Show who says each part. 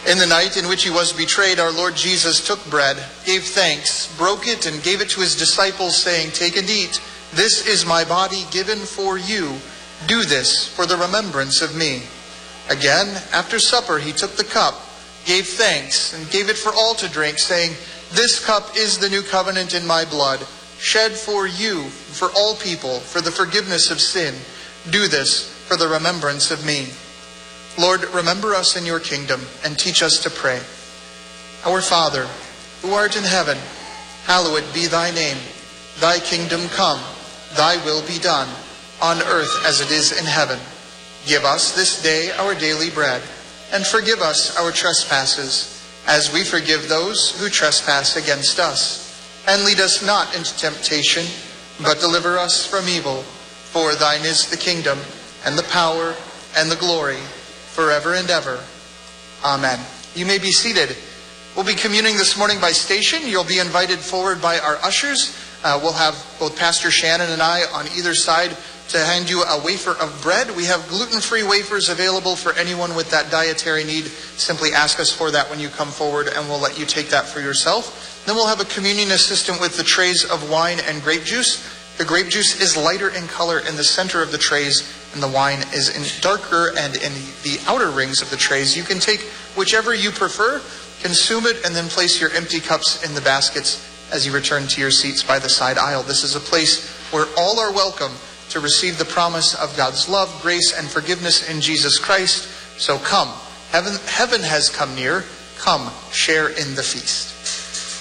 Speaker 1: In the night in which he was betrayed, our Lord Jesus took bread, gave thanks, broke it, and gave it to his disciples, saying, "Take and eat. This is my body given for you. Do this for the remembrance of me." Again, after supper, he took the cup, gave thanks, and gave it for all to drink, saying, "This cup is the new covenant in my blood, shed for you, for all people, for the forgiveness of sin. Do this for the remembrance of me." Lord, remember us in your kingdom and teach us to pray. Our Father, who art in heaven, hallowed be thy name. Thy kingdom come, thy will be done, on earth as it is in heaven. Give us this day our daily bread, and forgive us our trespasses, as we forgive those who trespass against us. And lead us not into temptation, but deliver us from evil. For thine is the kingdom, and the power, and the glory, forever and ever. Amen. You may be seated. We'll be communing this morning by station. You'll be invited forward by our ushers. We'll have both Pastor Shannon and I on either side to hand you a wafer of bread. We have gluten-free wafers available for anyone with that dietary need. Simply ask us for that when you come forward, and we'll let you take that for yourself. Then we'll have a communion assistant with the trays of wine and grape juice. The grape juice is lighter in color in the center of the trays, and the wine is darker and in the outer rings of the trays. You can take whichever you prefer, consume it, and then place your empty cups in the baskets as you return to your seats by the side aisle. This is a place where all are welcome to receive the promise of God's love, grace, and forgiveness in Jesus Christ. So come, heaven has come near. Come, share in the feast.